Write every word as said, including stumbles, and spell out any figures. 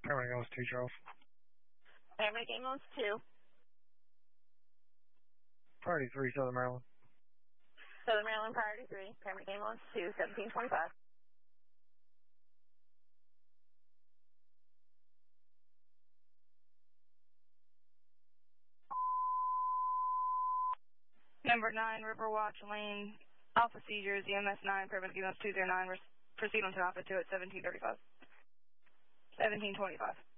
Paramedic Ambulance two, Charles. Paramedic Ambulance two. Priority three, Southern Maryland. Southern Maryland, Priority three. Paramedic Ambulance two, seventeen twenty-five. Number nine, Riverwatch Lane, Alpha Seizures, E M S nine, Paramedic Ambulance two zero nine, proceed on to Alpha two at seventeen thirty-five. seventeen twenty-five.